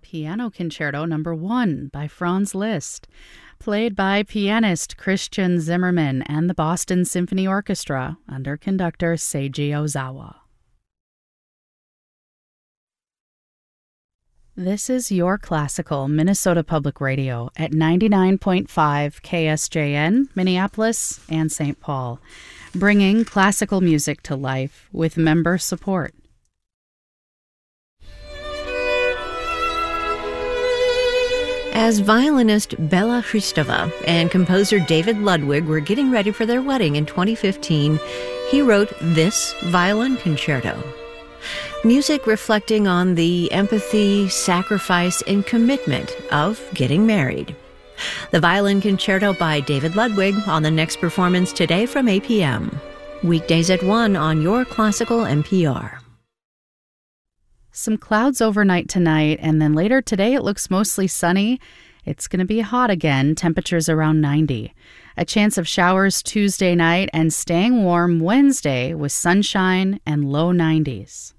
Piano Concerto No. 1 by Franz Liszt, played by pianist Christian Zimmermann and the Boston Symphony Orchestra under conductor Seiji Ozawa. This is Your Classical Minnesota Public Radio at 99.5 KSJN, Minneapolis and St. Paul, bringing classical music to life with member support. As violinist Bela Hristova and composer David Ludwig were getting ready for their wedding in 2015, he wrote this violin concerto. Music reflecting on the empathy, sacrifice, and commitment of getting married. The Violin Concerto by David Ludwig on the next performance today from 8 p.m. Weekdays at 1 on Your Classical NPR. Some clouds overnight tonight, and then later today it looks mostly sunny. It's going to be hot again, temperatures around 90. A chance of showers Tuesday night and staying warm Wednesday with sunshine and low 90s.